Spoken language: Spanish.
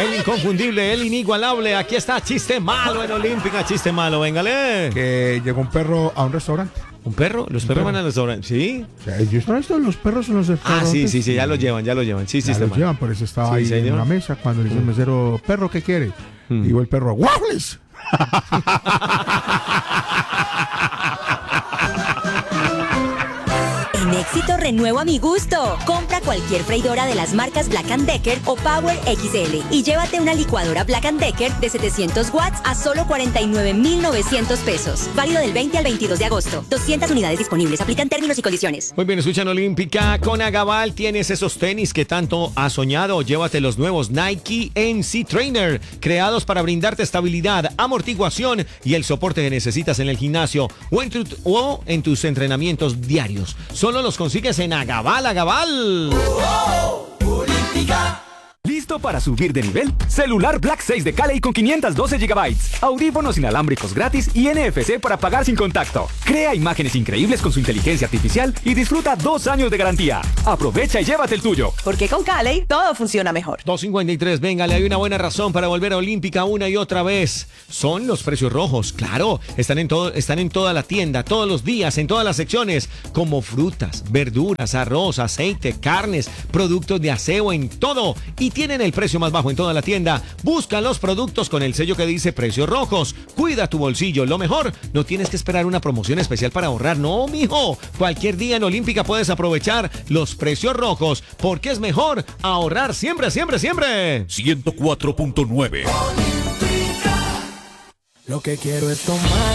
El inconfundible, el inigualable. Aquí está Chiste Malo en Olímpica. Chiste Malo, véngale. Que llegó un perro a un restaurante. ¿Un perro? ¿Los perros van al restaurante? ¿Sí? O sea, yo estaba visto los perros en los restaurantes. Sí, ya lo llevan. Sí, Ya Chiste los Malo. llevan, por eso estaba Sí, ahí señor. en una mesa cuando le dice el mesero, perro, ¿qué quiere? Digo el perro, ¡waffles! En Éxito renuevo a mi gusto. Compra cualquier freidora de las marcas Black & Decker o Power XL y llévate una licuadora Black & Decker de 700 watts a solo 49,900 pesos. Válido del 20 al 22 de agosto. 200 unidades disponibles. Aplican términos y condiciones. Muy bien, escuchan Olímpica. Con Agabal tienes esos tenis que tanto has soñado. Llévate los nuevos Nike NC Trainer, creados para brindarte estabilidad, amortiguación y el soporte que necesitas en el gimnasio o en tus entrenamientos diarios. Solo los consigues en Agabal. ¿Listo para subir de nivel? Celular Black 6 de Cali con 512 GB, audífonos inalámbricos gratis y NFC para pagar sin contacto. Crea imágenes increíbles con su inteligencia artificial y disfruta 2 años de garantía. Aprovecha y llévate el tuyo. Porque con Cali todo funciona mejor. 253, véngale, hay una buena razón para volver a Olímpica una y otra vez. Son los precios rojos, claro. Están en toda la tienda, todos los días, en todas las secciones, como frutas, verduras, arroz, aceite, carnes, productos de aseo, en todo. Y tienen el precio más bajo en toda la tienda. Busca los productos con el sello que dice precios rojos. Cuida tu bolsillo. Lo mejor, no tienes que esperar una promoción especial para ahorrar. No, mijo. Cualquier día en Olímpica puedes aprovechar los precios rojos, porque es mejor ahorrar siempre, siempre, siempre. 104.9. Lo que quiero es tomar.